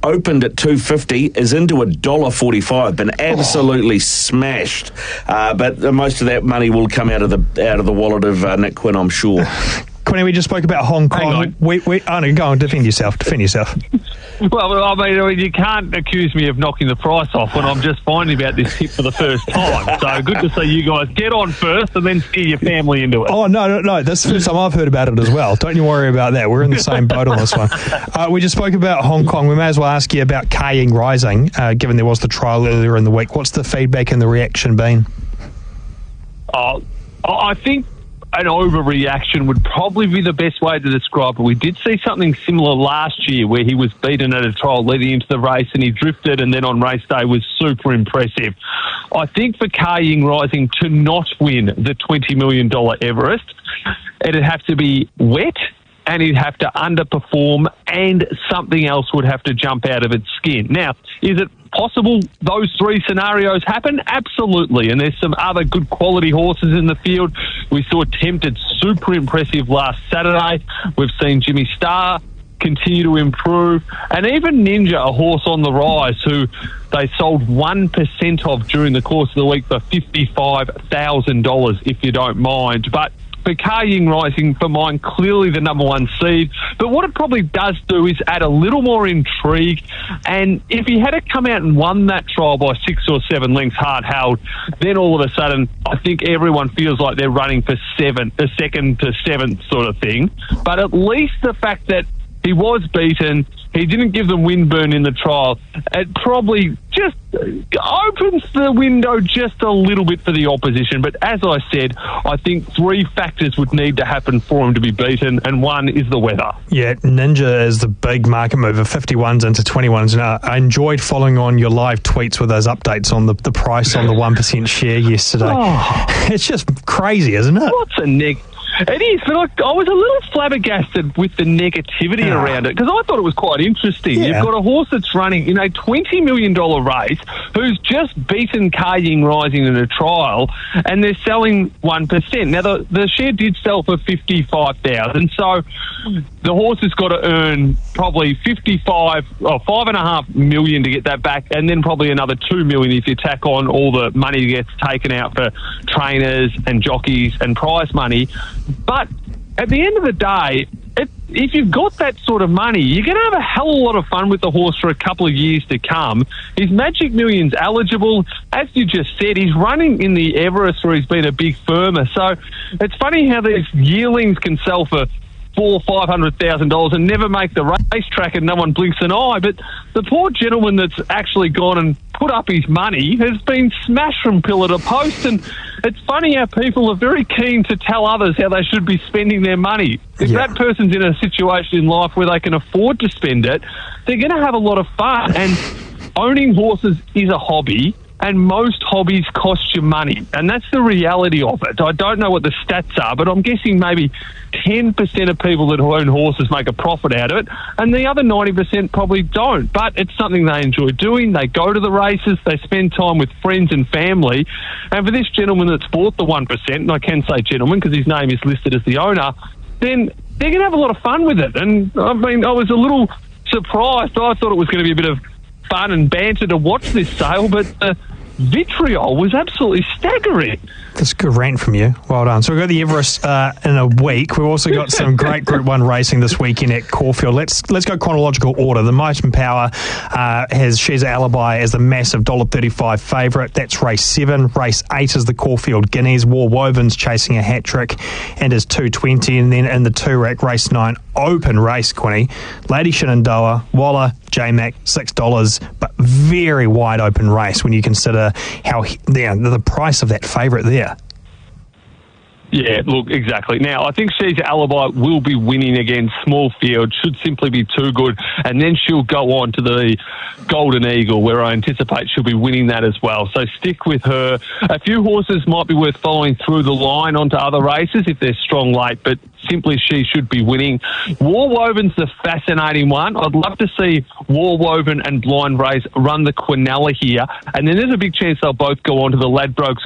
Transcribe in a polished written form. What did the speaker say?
opened at $2.50, is into $1.45. Been absolutely smashed. But most of that money will come out of the wallet of Nick Quinn, I'm sure. Quinny, we just spoke about Hong Kong. Go on, defend yourself. Well, I mean, you can't accuse me of knocking the price off when I'm just finding about this tip for the first time. So good to see you guys get on first and then steer your family into it. Oh, no. That's the first time I've heard about it as well. Don't you worry about that. We're in the same boat on this one. We just spoke about Hong Kong. We may as well ask you about Ka Ying Rising, given there was the trial earlier in the week. What's the feedback and the reaction been? I think an overreaction would probably be the best way to describe it. We did see something similar last year where he was beaten at a trial leading into the race and he drifted, and then on race day was super impressive. I think for Ka Ying Rising to not win the $20 million Everest, it'd have to be wet and he'd have to underperform and something else would have to jump out of its skin. Now, is it possible those three scenarios happen? Absolutely. And there's some other good quality horses in the field. We saw Tempted super impressive last Saturday. We've seen Jimmy Star continue to improve. And even Ninja, a horse on the rise, who they sold 1% of during the course of the week for $55,000, if you don't mind. But for Ka Ying Rising, for mine, clearly the number one seed. But what it probably does do is add a little more intrigue. And if he had to come out and won that trial by 6 or 7 lengths hard held, then all of a sudden I think everyone feels like they're running for second to seventh sort of thing. But at least the fact that he was beaten, he didn't give them windburn in the trial, it probably just opens the window just a little bit for the opposition. But as I said, I think 3 factors would need to happen for him to be beaten, and one is the weather. Yeah, Ninja is the big market mover, 51s into 21s. Now, I enjoyed following on your live tweets with those updates on the price on the 1% share yesterday. It's just crazy, isn't it? What's a It is, but I was a little flabbergasted with the negativity around it, because I thought it was quite interesting. Yeah. You've got a horse that's running in a $20 million race who's just beaten Ka Ying Rising in a trial, and they're selling 1%. Now, the share did sell for $55,000, so the horse has got to earn probably $5.5 million to get that back, and then probably another $2 million if you tack on all the money that gets taken out for trainers and jockeys and prize money. But at the end of the day, if you've got that sort of money, you're going to have a hell of a lot of fun with the horse for a couple of years to come. He's Magic Millions eligible. As you just said, he's running in the Everest where he's been a big firmer. So it's funny how these yearlings can sell for $400,000 or $500,000 and never make the racetrack and no one blinks an eye. But the poor gentleman that's actually gone and put up his money has been smashed from pillar to post. And it's funny how people are very keen to tell others how they should be spending their money. If that person's in a situation in life where they can afford to spend it, they're going to have a lot of fun. And owning horses is a hobby, and most hobbies cost you money, and that's the reality of it. I don't know what the stats are, but I'm guessing maybe 10% of people that own horses make a profit out of it, and the other 90% probably don't. But it's something they enjoy doing. They go to the races, they spend time with friends and family, and for this gentleman that's bought the 1%, and I can say gentleman because his name is listed as the owner, then they're going to have a lot of fun with it. And I mean, I was a little surprised. I thought it was going to be a bit of fun and banter to watch this sale, but vitriol was absolutely staggering. That's a good rant from you. Well done. So we've got the Everest in a week. We've also got some great Group 1 racing this weekend at Caulfield. Let's go chronological order. The Might and Power has She's Alibi as the massive $1.35 favourite. That's race 7. Race 8 is the Caulfield Guineas. War Woven's chasing a hat-trick and is $2.20. And then in the 2-rack, race 9, open race, Quinny. Lady Shenandoah, Waller, J-Mac, $6, but very wide open race when you consider how the price of that favourite there. Yeah, look, exactly. Now, I think She's Alibi will be winning again. Small field, should simply be too good. And then she'll go on to the Golden Eagle, where I anticipate she'll be winning that as well. So stick with her. A few horses might be worth following through the line onto other races if they're strong late, but simply she should be winning. War Woven's the fascinating one. I'd love to see War Woven and Blind Race run the Quinella here. And then there's a big chance they'll both go on to the Ladbrokes